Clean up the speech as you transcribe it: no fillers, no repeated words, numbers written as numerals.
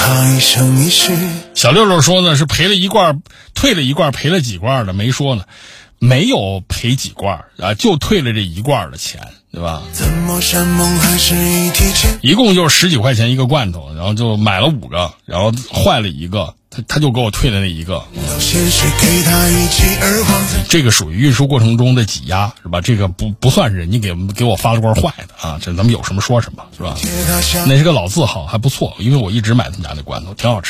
他一生一世。 小六六说呢是赔了一罐，退了一罐，赔了几罐的没说呢，没有赔几罐啊，就退了这一罐的钱，对吧？ 怎么山盟还是一提前， 一共就是10几块钱一个罐头，然后就买了5个，然后坏了一个，他就给我退了那一个。 现实给他一记耳光， 这个属于运输过程中的挤压，是吧？这个不算是人家给我发了罐坏的啊，这咱们有什么说什么，是吧？那是个老字号，还不错，因为我一直买他们家那罐头，挺好吃。